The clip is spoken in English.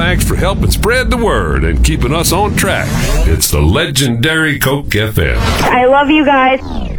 thanks for helping spread the word and keeping us on track. It's the legendary Coke FM. I love you guys.